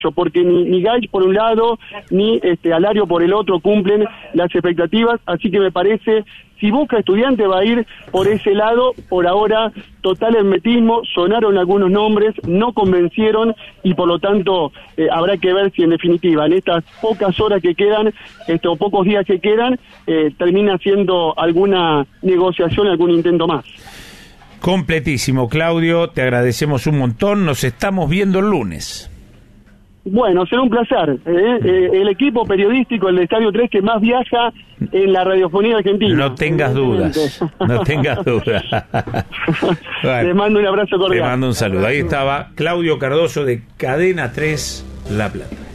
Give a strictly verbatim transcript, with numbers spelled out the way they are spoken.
eso, porque ni, ni Gaich por un lado, ni este Alario por el otro cumplen las expectativas, así que me parece, si busca Estudiante va a ir por ese lado. Por ahora, total hermetismo, sonaron algunos nombres, no convencieron, y por lo tanto eh, habrá que ver si en definitiva, en estas pocas horas que quedan, estos pocos días que quedan, eh, termina haciendo alguna negociación, algún intento más. Completísimo, Claudio, te agradecemos un montón, nos estamos viendo el lunes. Bueno, será un placer. ¿eh? Eh, el equipo periodístico, el de Estadio tres, que más viaja en la radiofonía argentina. No tengas dudas, no tengas dudas. Bueno, les mando un abrazo cordial. Te mando un saludo. Ahí estaba Claudio Cardoso de Cadena tres La Plata.